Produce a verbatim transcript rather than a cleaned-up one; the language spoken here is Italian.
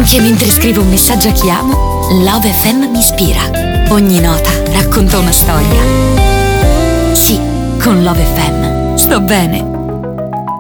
Anche mentre scrivo un messaggio a chi amo, Love F M mi ispira. Ogni nota racconta una storia. Sì, con Love F M sto bene.